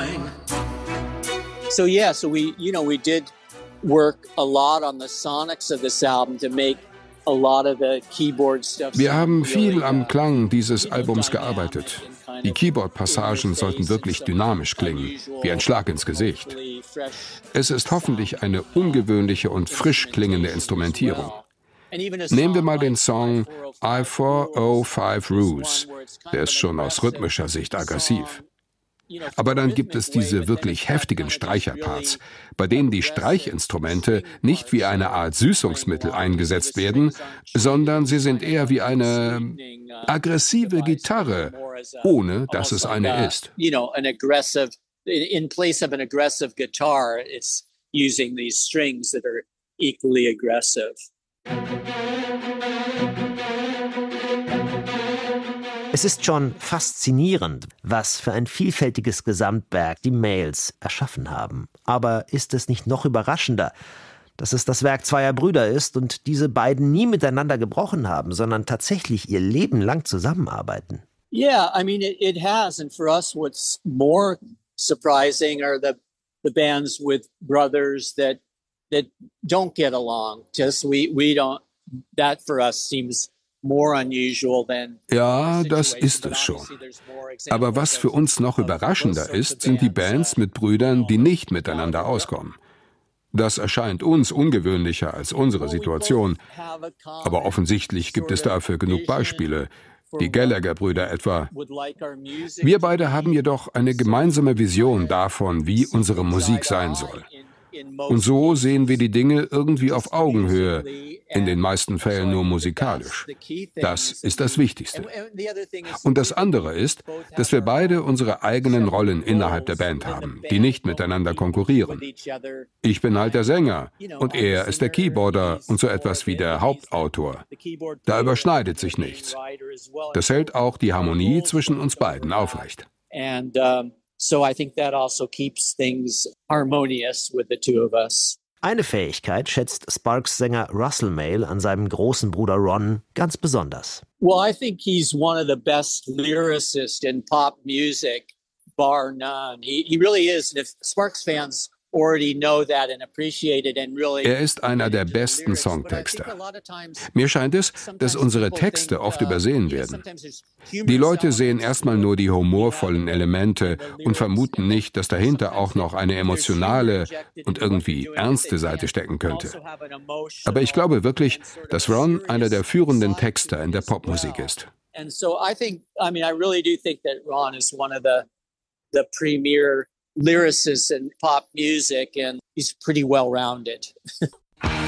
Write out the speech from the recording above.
So we did work a lot on the sonics of this album to make a lot of the keyboard stuff. Wir haben viel am Klang dieses Albums gearbeitet. Die Keyboard-Passagen sollten wirklich dynamisch klingen, wie ein Schlag ins Gesicht. Es ist hoffentlich eine ungewöhnliche und frisch klingende Instrumentierung. Nehmen wir mal den Song I-405 Ruse. Der ist schon aus rhythmischer Sicht aggressiv. Aber dann gibt es diese wirklich heftigen Streicherparts, bei denen die Streichinstrumente nicht wie eine Art Süßungsmittel eingesetzt werden, sondern sie sind eher wie eine aggressive Gitarre, ohne dass es eine ist. In place of an aggressive guitar, it's using these strings that are equally aggressive. Es ist schon faszinierend, was für ein vielfältiges Gesamtwerk die Males erschaffen haben. Aber ist es nicht noch überraschender, dass es das Werk zweier Brüder ist und diese beiden nie miteinander gebrochen haben, sondern tatsächlich ihr Leben lang zusammenarbeiten? Yeah, I mean, it has. And for us, what's more surprising are the bands with brothers that don't get along. Just we don't. That for us seems more unusual than. Ja, das ist es schon. Aber was für uns noch überraschender ist, sind die Bands mit Brüdern, die nicht miteinander auskommen. Das erscheint uns ungewöhnlicher als unsere Situation. Aber offensichtlich gibt es dafür genug Beispiele. Die Gallagher-Brüder etwa. Wir beide haben jedoch eine gemeinsame Vision davon, wie unsere Musik sein soll. Und so sehen wir die Dinge irgendwie auf Augenhöhe, in den meisten Fällen nur musikalisch. Das ist das Wichtigste. Und das andere ist, dass wir beide unsere eigenen Rollen innerhalb der Band haben, die nicht miteinander konkurrieren. Ich bin halt der Sänger und er ist der Keyboarder und so etwas wie der Hauptautor. Da überschneidet sich nichts. Das hält auch die Harmonie zwischen uns beiden aufrecht. So I think that also keeps things harmonious with the two of us. Eine Fähigkeit schätzt Sparks-Sänger Russell Mael an seinem großen Bruder Ron ganz besonders. Well, I think he's one of the best lyricists in pop music, bar none. He really is. And if Sparks fans already know that and appreciate it and really. Er ist einer der besten Songtexter. Mir scheint es, dass unsere Texte oft übersehen werden. Die Leute sehen erstmal nur die humorvollen Elemente und vermuten nicht, dass dahinter auch noch eine emotionale und irgendwie ernste Seite stecken könnte. Aber ich glaube wirklich, dass Ron einer der führenden Texter in der Popmusik ist. And so I really do think that Ron is one of the premier lyricists in pop music, and he's pretty well-rounded.